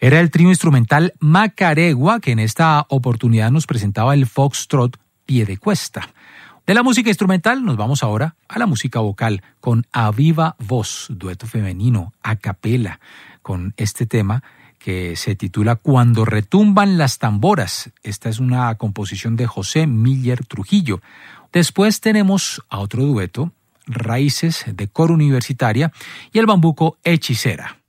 Era el trío instrumental Macaregua, que en esta oportunidad nos presentaba el foxtrot Piedecuesta. De la música instrumental nos vamos ahora a la música vocal con A Viva Voz, dueto femenino, a capela, con este tema que se titula Cuando retumban las tamboras. Esta es una composición de José Miller Trujillo. Después tenemos a otro dueto, Raíces de Coro Universitaria y el bambuco Hechicera.